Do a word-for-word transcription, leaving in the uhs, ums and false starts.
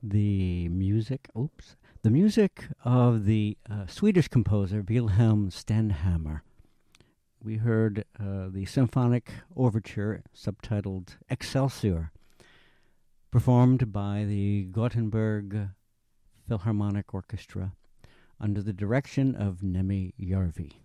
the music, oops, the music of the uh, Swedish composer Wilhelm Stenhammar. We heard uh, the symphonic overture subtitled Excelsior, performed by the Gothenburg Philharmonic Orchestra under the direction of Nemi Järvi.